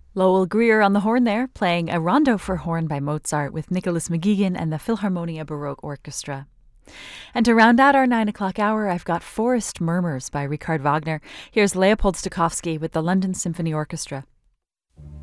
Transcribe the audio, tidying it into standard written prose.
Lowell Greer on the horn there, playing a rondo for horn by Mozart with Nicholas McGuigan and the Philharmonia Baroque Orchestra. And to round out our 9 o'clock hour, I've got Forest Murmurs by Richard Wagner. Here's Leopold Stokowski with the London Symphony Orchestra.